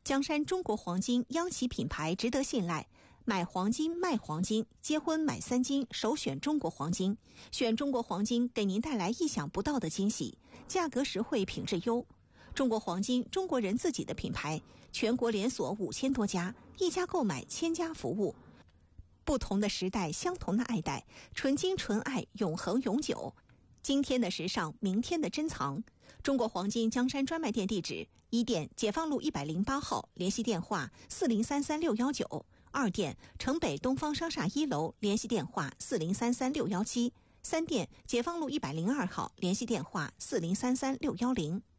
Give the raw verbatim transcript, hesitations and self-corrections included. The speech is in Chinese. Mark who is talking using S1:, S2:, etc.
S1: 江山中国黄金央企品牌值得信赖，买黄金卖黄金，结婚买三金，首选中国黄金。选中国黄金给您带来意想不到的惊喜，价格实惠，品质优。中国黄金，中国人自己的品牌，全国连锁五千多家，一家购买千家服务。不同的时代，相同的爱戴，纯金纯爱，永恒永久。今天的时尚，明天的珍藏。中国黄金江山专卖店地址：一店解放路一百零八号，联系电话四零三三六一九；二店城北东方商厦一楼，联系电话四零三三六一七；三店解放路一百零二号，联系电话四零三三六一零。